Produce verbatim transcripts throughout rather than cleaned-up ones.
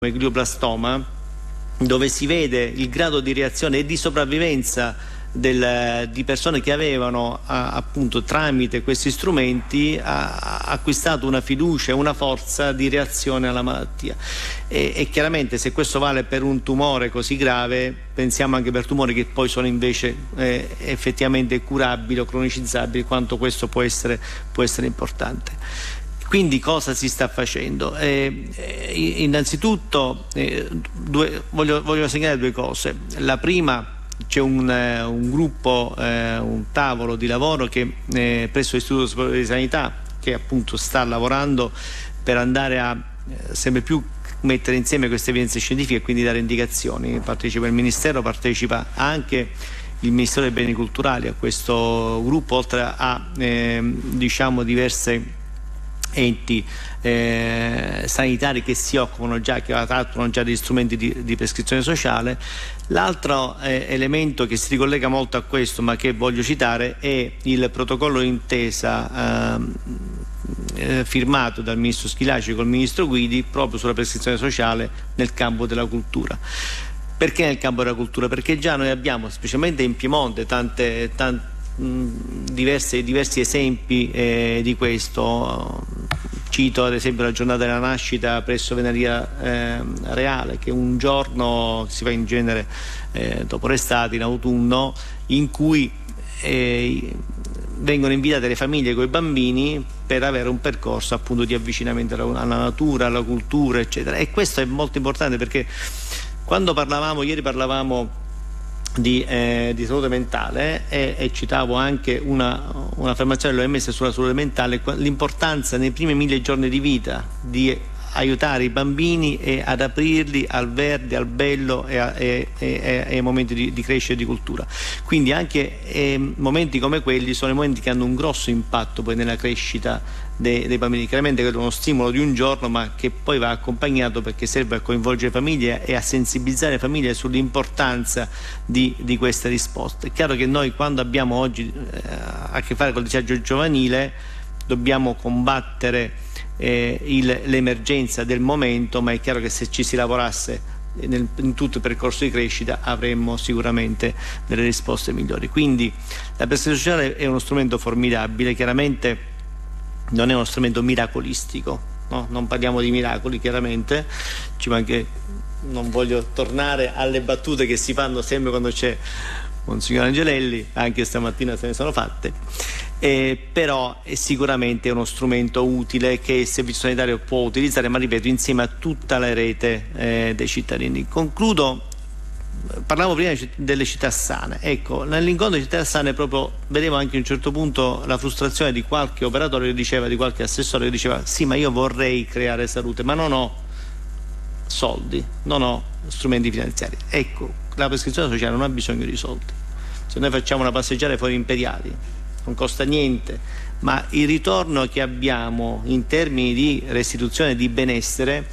come glioblastoma, dove si vede il grado di reazione e di sopravvivenza del, di persone che avevano a, appunto tramite questi strumenti a, a, acquistato una fiducia, una forza di reazione alla malattia. E, e chiaramente se questo vale per un tumore così grave, pensiamo anche per tumori che poi sono invece eh, effettivamente curabili o cronicizzabili, quanto questo può essere, può essere importante. Quindi cosa si sta facendo? Eh, eh, innanzitutto eh, due, voglio, voglio segnalare due cose. La prima, c'è un, eh, un gruppo, eh, un tavolo di lavoro che eh, presso l'Istituto Superiore di Sanità, che appunto sta lavorando per andare a eh, sempre più mettere insieme queste evidenze scientifiche e quindi dare indicazioni. Partecipa il Ministero, partecipa anche il Ministero dei Beni Culturali a questo gruppo, oltre a eh, diciamo diverse enti eh, sanitari che si occupano già, che trattano già degli strumenti di, di prescrizione sociale. L'altro eh, elemento che si ricollega molto a questo, ma che voglio citare, è il protocollo d'intesa eh, eh, firmato dal Ministro Schillaci col Ministro Guidi proprio sulla prescrizione sociale nel campo della cultura. Perché nel campo della cultura? Perché già noi abbiamo, specialmente in Piemonte, tante, tante Diversi, diversi esempi eh, di questo. Cito ad esempio la giornata della nascita presso Venaria eh, Reale, che un giorno si fa in genere eh, dopo l'estate, in autunno, in cui eh, vengono invitate le famiglie con i bambini per avere un percorso appunto di avvicinamento alla, alla natura, alla cultura, eccetera. E questo è molto importante, perché quando parlavamo, ieri parlavamo Di, eh, di salute mentale eh, e citavo anche una, un'affermazione dell'O M S sulla salute mentale, l'importanza nei primi mille giorni di vita di aiutare i bambini e ad aprirli al verde, al bello e, a, e, e, e ai momenti di, di crescita e di cultura. Quindi anche eh, momenti come quelli sono i momenti che hanno un grosso impatto poi nella crescita dei, dei bambini. Chiaramente quello è uno stimolo di un giorno, ma che poi va accompagnato, perché serve a coinvolgere le famiglie e a sensibilizzare le famiglie sull'importanza di, di queste risposte. È chiaro che noi, quando abbiamo oggi eh, a che fare col disagio giovanile, dobbiamo combattere eh, il, l'emergenza del momento, ma è chiaro che se ci si lavorasse nel, in tutto il percorso di crescita avremmo sicuramente delle risposte migliori. Quindi la prescrizione sociale è uno strumento formidabile, chiaramente non è uno strumento miracolistico, no? Non parliamo di miracoli, chiaramente, ci manca, non voglio tornare alle battute che si fanno sempre quando c'è Monsignor Angelelli, anche stamattina se ne sono fatte, eh, però è sicuramente uno strumento utile che il Servizio Sanitario può utilizzare, ma ripeto, insieme a tutta la rete eh, dei cittadini. Concludo. Parlavo prima delle città sane. Ecco, nell'incontro di città sane proprio vedevo anche a un certo punto la frustrazione di qualche operatore che diceva, di qualche assessore che diceva: sì, ma io vorrei creare salute, ma non ho soldi, non ho strumenti finanziari. Ecco, la prescrizione sociale non ha bisogno di soldi. Se noi facciamo una passeggiata fuori Imperiali non costa niente, ma il ritorno che abbiamo in termini di restituzione di benessere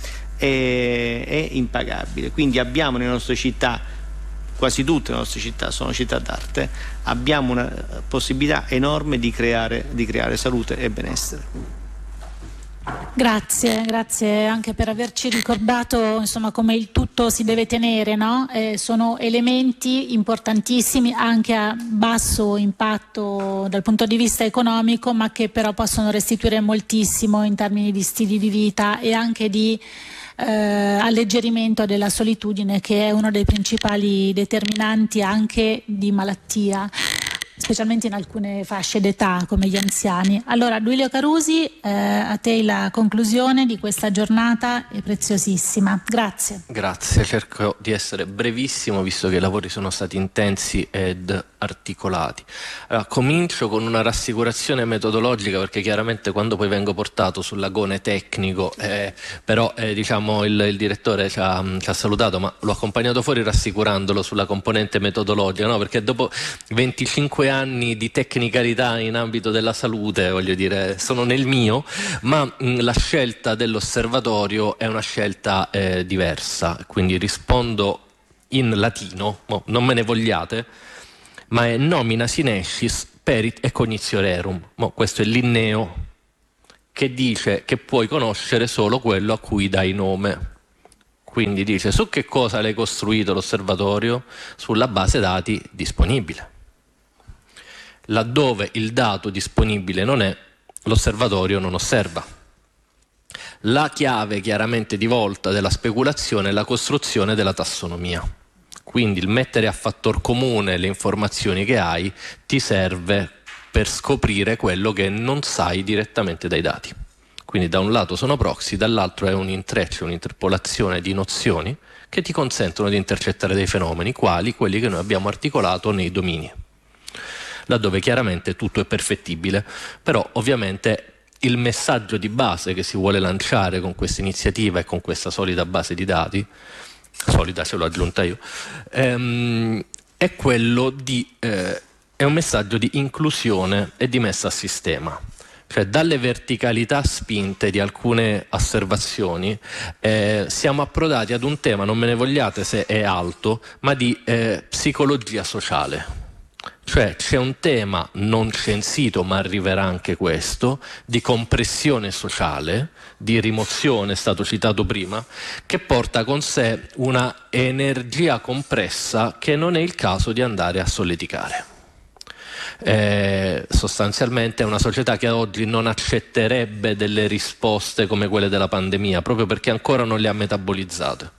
è, è impagabile. Quindi abbiamo nelle nostre città, quasi tutte le nostre città sono città d'arte, abbiamo una possibilità enorme di creare, di creare salute e benessere. Grazie, grazie anche per averci ricordato insomma come il tutto si deve tenere, no? Eh, sono elementi importantissimi anche a basso impatto dal punto di vista economico, ma che però possono restituire moltissimo in termini di stili di vita e anche di eh, alleggerimento della solitudine, che è uno dei principali determinanti anche di malattia, specialmente in alcune fasce d'età come gli anziani. Allora, Duilio Carusi, eh, a te la conclusione di questa giornata è preziosissima. Grazie. Grazie, cerco di essere brevissimo visto che i lavori sono stati intensi ed articolati. Allora, comincio con una rassicurazione metodologica, perché chiaramente quando poi vengo portato sull'agone tecnico, eh, però eh, diciamo il, il direttore ci ha, ci ha salutato, ma l'ho accompagnato fuori rassicurandolo sulla componente metodologica, no? Perché dopo venticinque anni di tecnicalità in ambito della salute, voglio dire, sono nel mio, ma mh, la scelta dell'osservatorio è una scelta eh, diversa, quindi rispondo in latino, no, non me ne vogliate, ma è nomina sine escis perit e cognitio rerum. Mo, questo è Linneo, che dice che puoi conoscere solo quello a cui dai nome. Quindi dice: su che cosa l'hai costruito l'osservatorio? Sulla base dati disponibile. Laddove il dato disponibile non è, l'osservatorio non osserva. La chiave chiaramente di volta della speculazione è la costruzione della tassonomia. Quindi il mettere a fattor comune le informazioni che hai ti serve per scoprire quello che non sai direttamente dai dati. Quindi da un lato sono proxy, dall'altro è un intreccio, un'interpolazione di nozioni che ti consentono di intercettare dei fenomeni, quali quelli che noi abbiamo articolato nei domini, laddove chiaramente tutto è perfettibile. Però ovviamente il messaggio di base che si vuole lanciare con questa iniziativa e con questa solida base di dati, solida ce l'ho aggiunta io, ehm, è quello di, eh, è un messaggio di inclusione e di messa a sistema. Cioè, dalle verticalità spinte di alcune osservazioni eh, siamo approdati ad un tema, non me ne vogliate se è alto, ma di eh, psicologia sociale. Cioè c'è un tema non censito, ma arriverà anche questo, di compressione sociale, di rimozione, è stato citato prima, che porta con sé una energia compressa che non è il caso di andare a solleticare. Eh, sostanzialmente è una società che oggi non accetterebbe delle risposte come quelle della pandemia, proprio perché ancora non le ha metabolizzate.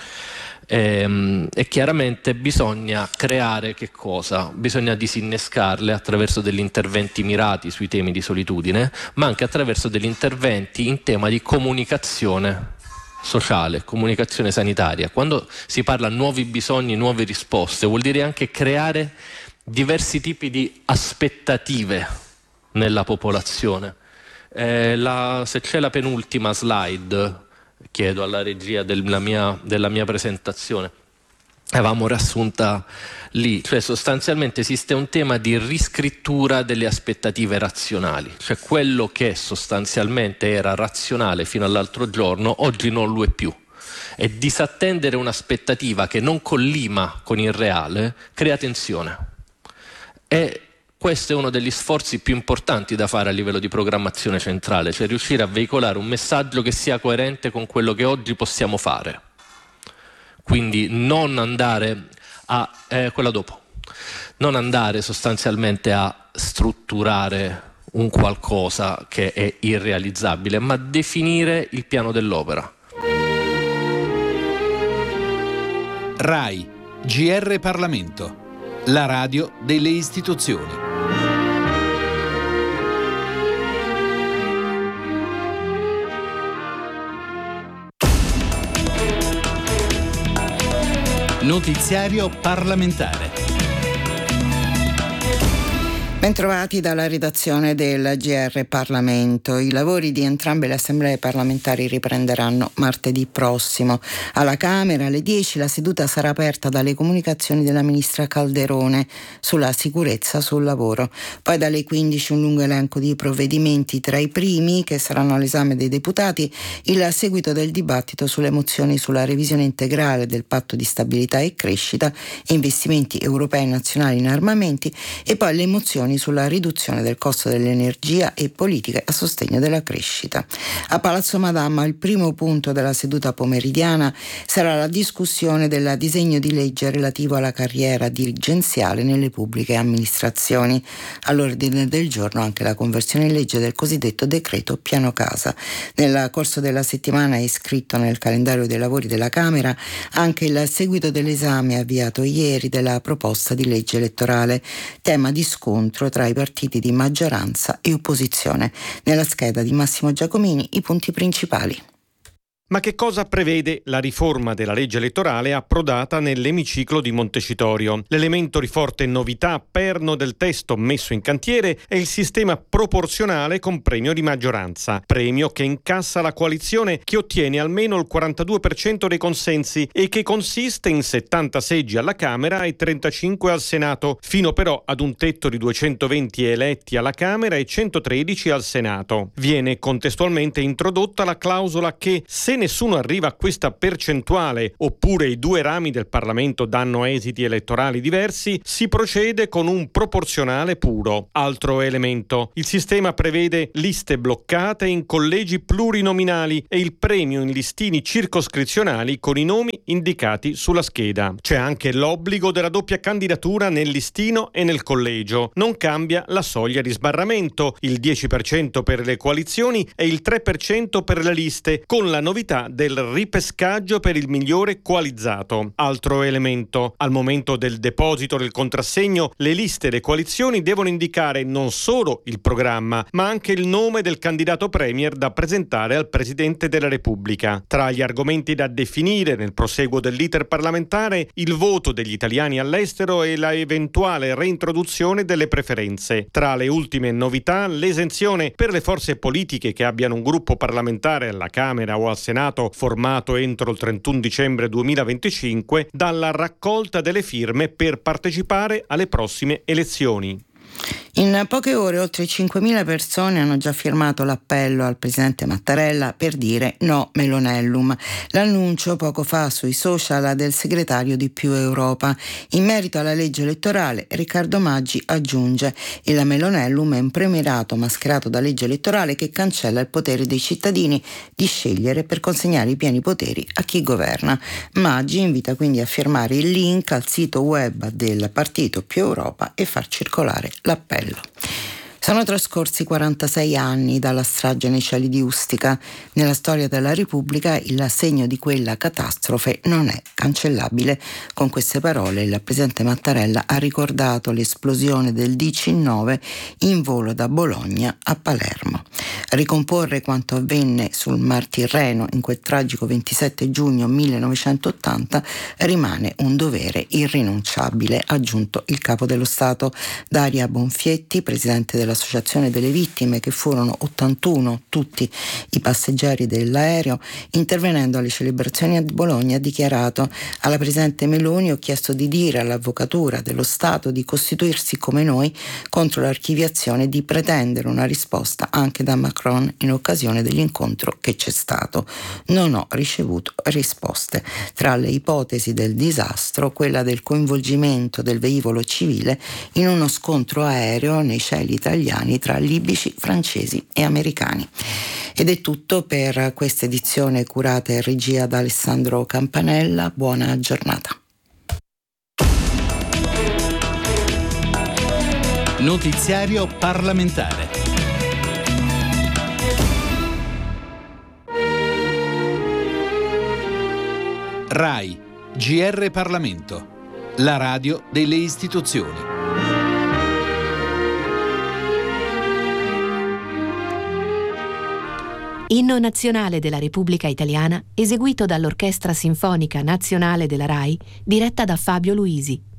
E, e chiaramente bisogna creare che cosa? Bisogna disinnescarle attraverso degli interventi mirati sui temi di solitudine, ma anche attraverso degli interventi in tema di comunicazione sociale, comunicazione sanitaria. Quando si parla nuovi bisogni, nuove risposte, vuol dire anche creare diversi tipi di aspettative nella popolazione. Eh, la, se c'è la penultima slide, chiedo alla regia della mia, della mia presentazione, avevamo riassunta lì, cioè sostanzialmente esiste un tema di riscrittura delle aspettative razionali, cioè quello che sostanzialmente era razionale fino all'altro giorno oggi non lo è più, e disattendere un'aspettativa che non collima con il reale crea tensione. E questo è uno degli sforzi più importanti da fare a livello di programmazione centrale, cioè riuscire a veicolare un messaggio che sia coerente con quello che oggi possiamo fare. Quindi non andare a eh, quella dopo, non andare sostanzialmente a strutturare un qualcosa che è irrealizzabile, ma definire il piano dell'opera. RAI, G R Parlamento, la radio delle istituzioni. Notiziario parlamentare. Bentrovati dalla redazione del G R Parlamento. I lavori di entrambe le assemblee parlamentari riprenderanno martedì prossimo. Alla Camera alle dieci la seduta sarà aperta dalle comunicazioni della ministra Calderone sulla sicurezza sul lavoro. Poi dalle quindici un lungo elenco di provvedimenti, tra i primi che saranno all'esame dei deputati il seguito del dibattito sulle mozioni sulla revisione integrale del patto di stabilità e crescita e investimenti europei e nazionali in armamenti, e poi le mozioni sulla riduzione del costo dell'energia e politiche a sostegno della crescita. A Palazzo Madama il primo punto della seduta pomeridiana sarà la discussione del disegno di legge relativo alla carriera dirigenziale nelle pubbliche amministrazioni. All'ordine del giorno anche la conversione in legge del cosiddetto decreto Piano Casa. Nel corso della settimana è iscritto nel calendario dei lavori della Camera anche il seguito dell'esame avviato ieri della proposta di legge elettorale, tema di scontro tra i partiti di maggioranza e opposizione. Nella scheda di Massimo Giacomini i punti principali. Ma che cosa prevede la riforma della legge elettorale approdata nell'emiciclo di Montecitorio? L'elemento di forte novità perno del testo messo in cantiere è il sistema proporzionale con premio di maggioranza, premio che incassa la coalizione che ottiene almeno il quarantadue per cento dei consensi e che consiste in settanta seggi alla Camera e trentacinque al Senato, fino però ad un tetto di duecentoventi eletti alla Camera e centotredici al Senato. Viene contestualmente introdotta la clausola che, se Se nessuno arriva a questa percentuale oppure i due rami del Parlamento danno esiti elettorali diversi, si procede con un proporzionale puro. Altro elemento: il sistema prevede liste bloccate in collegi plurinominali e il premio in listini circoscrizionali con i nomi indicati sulla scheda. C'è anche l'obbligo della doppia candidatura nel listino e nel collegio. Non cambia la soglia di sbarramento, il dieci per cento per le coalizioni e il tre per cento per le liste, con la novità del ripescaggio per il migliore coalizzato. Altro elemento: al momento del deposito del contrassegno, le liste e le coalizioni devono indicare non solo il programma, ma anche il nome del candidato premier da presentare al Presidente della Repubblica. Tra gli argomenti da definire nel proseguo dell'iter parlamentare, il voto degli italiani all'estero e la eventuale reintroduzione delle preferenze. Tra le ultime novità, l'esenzione per le forze politiche che abbiano un gruppo parlamentare alla Camera o al Senato formato entro il trentuno dicembre duemilaventicinque dalla raccolta delle firme per partecipare alle prossime elezioni. In poche ore oltre cinquemila persone hanno già firmato l'appello al presidente Mattarella per dire no Melonellum. L'annuncio poco fa sui social del segretario di Più Europa. In merito alla legge elettorale, Riccardo Maggi aggiunge: il Melonellum è un premierato mascherato da legge elettorale che cancella il potere dei cittadini di scegliere per consegnare i pieni poteri a chi governa. Maggi invita quindi a firmare il link al sito web del partito Più Europa e far circolare l'appello. Sono trascorsi quarantasei anni dalla strage nei cieli di Ustica. Nella storia della Repubblica il segno di quella catastrofe non è cancellabile. Con queste parole il presidente Mattarella ha ricordato l'esplosione del diciannove in volo da Bologna a Palermo. Ricomporre quanto avvenne sul Mar Tirreno in quel tragico ventisette giugno millenovecentottanta rimane un dovere irrinunciabile, ha aggiunto il capo dello Stato. Daria Bonfietti, presidente dell'Associazione delle Vittime, che furono ottantuno tutti i passeggeri dell'aereo, intervenendo alle celebrazioni a Bologna ha dichiarato: alla presidente Meloni ho chiesto di dire all'Avvocatura dello Stato di costituirsi come noi contro l'archiviazione e di pretendere una risposta anche da Macron in occasione dell'incontro che c'è stato. Non ho ricevuto risposte. Tra le ipotesi del disastro, quella del coinvolgimento del velivolo civile in uno scontro aereo nei cieli italiani tra libici, francesi e americani. Ed è tutto per questa edizione curata in regia da Alessandro Campanella. Buona giornata. Notiziario parlamentare. RAI, G R Parlamento, la radio delle istituzioni. Inno nazionale della Repubblica Italiana, eseguito dall'Orchestra Sinfonica Nazionale della RAI, diretta da Fabio Luisi.